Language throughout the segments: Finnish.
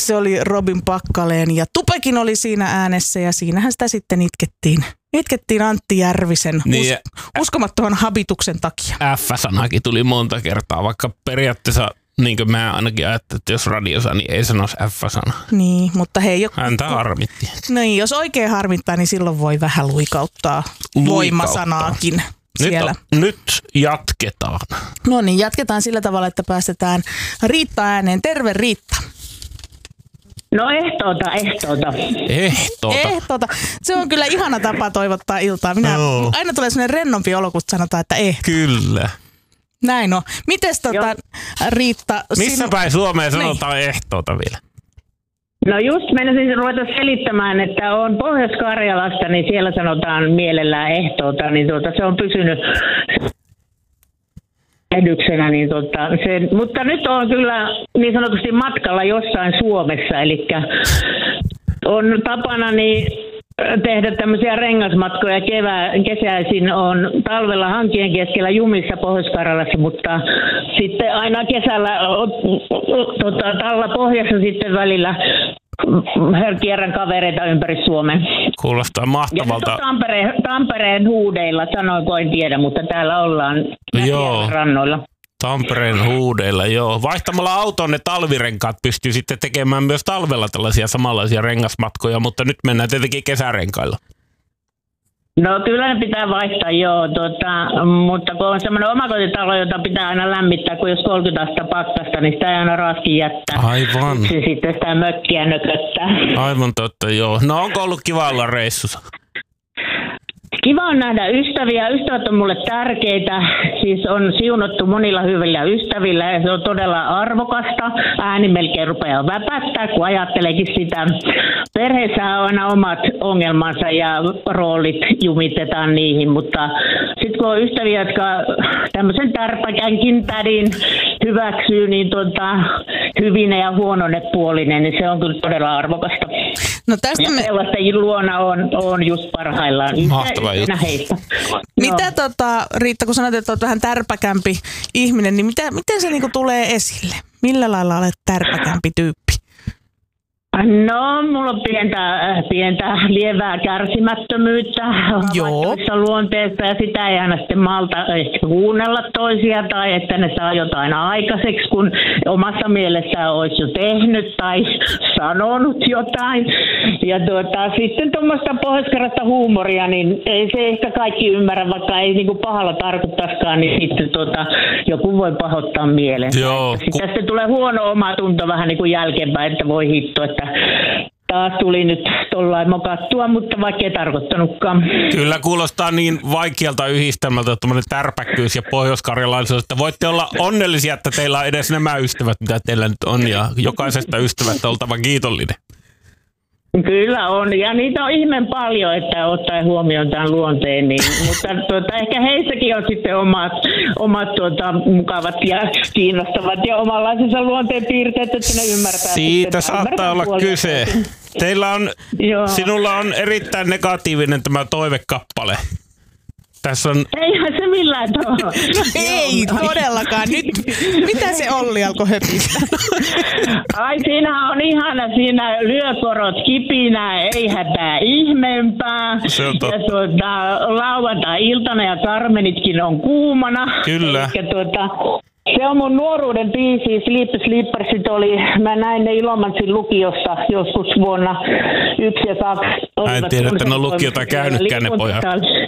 se oli Robin Packaleen ja Tupekin oli siinä äänessä ja siinähän sitä sitten itkettiin Antti Järvisen uskomattoman habituksen takia. F-sanakin tuli monta kertaa, vaikka periaatteessa niin kuin mä ainakin ajattelin, että jos radiossa, niin ei sanoisi F-sanaa. Niin, mutta hei. Häntä harmitti. No niin, jos oikein harmittaa, niin silloin voi vähän luikauttaa voimasanaakin siellä. Nyt jatketaan. No niin, jatketaan sillä tavalla, että päästetään Riitta ääneen. Terve Riitta. No ehtoota. Se on kyllä ihana tapa toivottaa iltaa. Aina tulee sellainen rennompi olo, kun sanotaan, että Kyllä. Näin on. Mites Riitta? Missä päin Suomeen sanotaan ehtoota vielä? No just menisin ruveta selittämään, että on Pohjois-Karjalasta, niin siellä sanotaan mielellään ehtoota, niin se on pysynyt ehdyksenä, niin mutta nyt on kyllä niin sanotusti matkalla jossain Suomessa, eli on tapana tehdä tämmöisiä rengasmatkoja kesäisin on talvella hankien keskellä jumissa Pohjois-Karjalassa, mutta sitten aina kesällä talla pohjassa sitten välillä kierrän kavereita ympäri Suomea. Kuulostaa mahtavalta. Ja Tampereen huudeilla, sanoinko en tiedä, mutta täällä ollaan rannoilla. Tampereen huudeilla, joo. Vaihtamalla autoon ne talvirenkaat pystyy sitten tekemään myös talvella tällaisia samanlaisia rengasmatkoja, mutta nyt mennään tietenkin kesärenkailla. No kyllä ne pitää vaihtaa, joo, mutta kun on semmoinen omakotitalo, jota pitää aina lämmittää, kun jos 30 astetta pakkasta, niin sitä ei aina raski jättää. Aivan. Sitten sitä mökkiä nököttää. Aivan totta, joo. No onko ollut kiva olla reissussa? Kiva on nähdä ystäviä. Ystävät on mulle tärkeitä. Siis on siunattu monilla hyvillä ystävillä ja se on todella arvokasta. Ääni melkein rupeaa väpättää, kun ajatteleekin sitä. Perheessä on aina omat ongelmansa ja roolit jumitetaan niihin, mutta sitten kun on ystäviä, jotka tämmöisen tärpäkänkin tädin hyväksyy, niin hyvinen ja huononepuolinen, niin se on kyllä todella arvokasta. No tästä sellaisten luona on just parhaillaan. Mahtava juttu. Mitä Riitta, kun sanoit, että olet vähän tärpäkämpi ihminen, niin miten se niinku tulee esille? Millä lailla olet tärpäkämpi tyyppi? No, mulla on pientä lievää kärsimättömyyttä havaittavissa luonteesta ja sitä ei aina sitten malta ehkä kuunnella toisia tai että ne saa jotain aikaiseksi, kun omassa mielessään olisi jo tehnyt tai sanonut jotain. Ja sitten tuommoista pohjoiskarjalaista huumoria, niin ei se ehkä kaikki ymmärrä, vaikka ei niinku pahalla tarkoittaisikaan, niin sitten joku voi pahoittaa mieleen. Sitten tulee huono omatunto vähän niin kuin jälkeenpäin, että voi hitto, että taas tuli nyt tollain mokattua, mutta vaikka ei tarkoittanutkaan. Kyllä kuulostaa niin vaikealta yhdistelmältä, tuommoinen tärpäkkyys ja pohjoiskarjalaisuus, että voitte olla onnellisia, että teillä on edes nämä ystävät, mitä teillä nyt on, ja jokaisesta ystävästä oltava kiitollinen. Kyllä on, ja niitä on ihmeen paljon, että ottaen huomioon tämän luonteen, niin, mutta ehkä heissäkin on sitten omat mukavat ja kiinnostavat ja omanlaisensa luonteen piirteet, että ne ymmärtää. Siitä saattaa olla kyse. Sinulla on erittäin negatiivinen tämä toivekappale. Tässä on... Eihän se millään tavalla. Ei todellakaan. Nyt, mitä se Olli alkoi höpistä? Ai siinä on ihana, siinä lyökorot kipinää, ei hätää ihmeempää. Se on totta. Ja lauantai-iltana ja karmenitkin on kuumana. Kyllä. Se on mun nuoruuden biisi, Sleepersit oli, mä näin ne Ilomantsin lukiossa joskus vuonna 1 ja 2. Mä en tiedä, että ne on lukiota käynytkään ne pojat.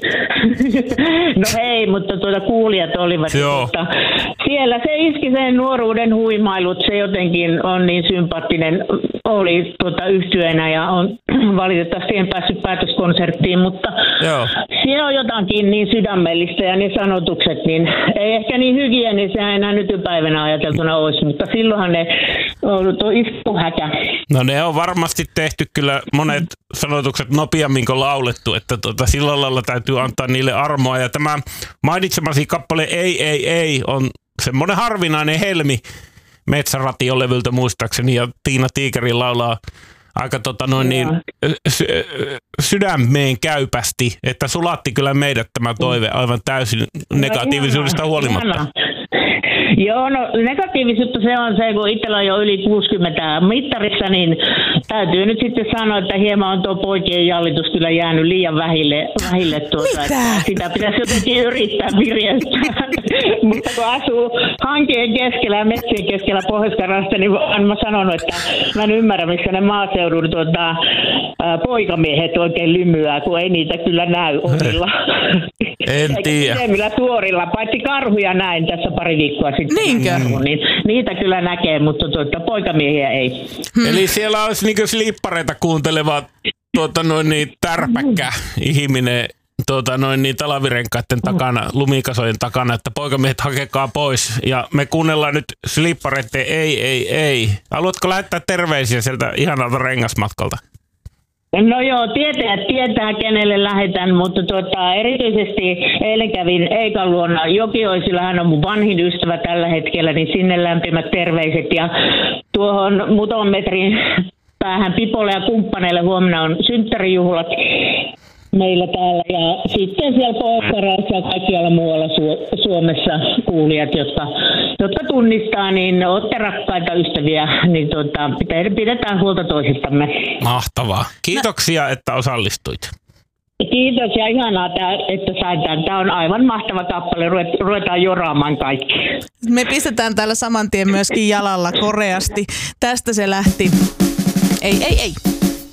No hei, mutta kuulijat olivat. Siellä se iski sen nuoruuden huimailut, se jotenkin on niin sympaattinen, oli yhtyeenä ja on valitettavasti en päässyt päätöskonserttiin, mutta siellä on jotakin niin sydämellistä ja ne sanotukset, niin ei ehkä niin hygienisiä enää nykypäivänä ajateltuna olisi, mutta silloinhan ne on iskuhäkä. No ne on varmasti tehty kyllä monet sanotukset nopeammin kuin laulettu, että sillä lailla täytyy antaa niille armoa. Ja tämä mainitsemasi kappale Ei on semmoinen harvinainen helmi Metsäration-levyltä muistaakseni, ja Tiina Tiikeri laulaa aika sydämeen käypästi, että sulatti kyllä meidät tämä toive aivan täysin negatiivisuudesta huolimatta. Joo, no negatiivisuutta se on se, kun itsellä on jo yli 60 mittarissa, niin täytyy nyt sitten sanoa, että hieman on tuo poikien jallitus kyllä jäänyt liian vähille sitä pitäisi jotenkin yrittää virjeyttää. Mutta kun asuu hankien keskellä ja metsien keskellä Pohjois-Karjalassa, niin olen mä sanonut, että mä en ymmärrä, missä ne maaseudun poikamiehet oikein lymyää, kun ei niitä kyllä näy omilla. En tiedä. Eikä suorilla, paitsi karhuja näin tässä pari viikkoa sitten. Niinkö? Niin niitä kyllä näkee, mutta poikamiehiä ei. Eli siellä olisi niinku slippareita kuunteleva tärpäkkä ihminen talavirenkaiden takana, lumikasojen takana, että poikamiehet hakekaa pois. Ja me kuunnellaan nyt slippareiden ei. Haluatko lähettää terveisiä sieltä ihanalta rengasmatkalta? No joo, tietää kenelle lähetän, mutta erityisesti eilen kävin Eikan luona Jokioisilla, hän on mun vanhin ystävä tällä hetkellä, niin sinne lämpimät terveiset. Ja tuohon muutaman metrin päähän Pipolle ja kumppaneille huomenna on synttärijuhlat meillä täällä. Ja sitten siellä Pohjois-Karjalassa ja kaikkialla muualla Suomessa kuulijat, jotka tunnistaa, niin olette rakkaita ystäviä, niin pidetään huolta toisistamme. Mahtavaa. Kiitoksia, että osallistuit. Kiitos ja ihanaa, että sait. Tämä on aivan mahtava kappale. Ruvetaan joraamaan kaikki. Me pistetään täällä saman tien myöskin jalalla koreasti. Tästä se lähti. Ei.